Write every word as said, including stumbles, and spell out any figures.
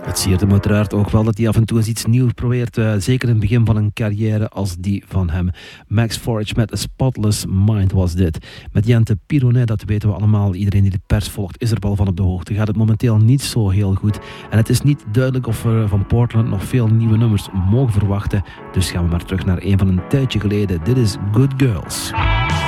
Het siert hem uiteraard ook wel dat hij af en toe eens iets nieuws probeert. Uh, zeker in het begin van een carrière als die van hem. Max Forge met A Spotless Mind was dit. Met Jente Pironet, dat weten we allemaal. Iedereen die de pers volgt is er wel van op de hoogte. Gaat het momenteel niet zo heel goed. En het is niet duidelijk of we van Portland nog veel nieuwe nummers mogen verwachten. Dus gaan we maar terug naar een van een tijdje geleden. Dit is Good Girls.